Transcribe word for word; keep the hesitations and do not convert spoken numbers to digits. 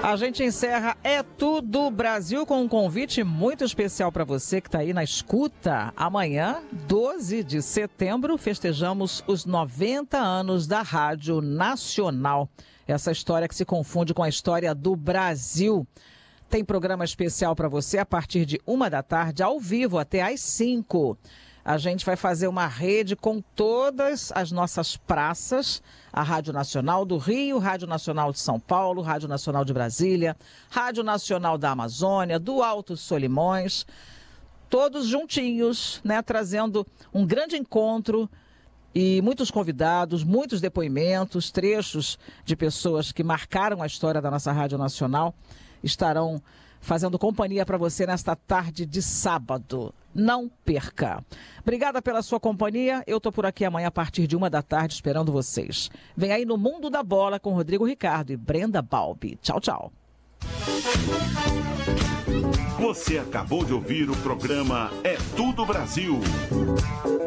A gente encerra É Tudo Brasil com um convite muito especial para você que está aí na escuta. Amanhã, doze de setembro, festejamos os noventa anos da Rádio Nacional. Essa história que se confunde com a história do Brasil. Tem programa especial para você a partir de uma da tarde, ao vivo, até às cinco. A gente vai fazer uma rede com todas as nossas praças, a Rádio Nacional do Rio, Rádio Nacional de São Paulo, Rádio Nacional de Brasília, Rádio Nacional da Amazônia, do Alto Solimões, todos juntinhos, né, trazendo um grande encontro e muitos convidados, muitos depoimentos, trechos de pessoas que marcaram a história da nossa Rádio Nacional, estarão fazendo companhia para você nesta tarde de sábado. Não perca. Obrigada pela sua companhia. Eu estou por aqui amanhã a partir de uma da tarde esperando vocês. Vem aí no Mundo da Bola com Rodrigo Ricardo e Brenda Balbi. Tchau, tchau. Você acabou de ouvir o programa É Tudo Brasil.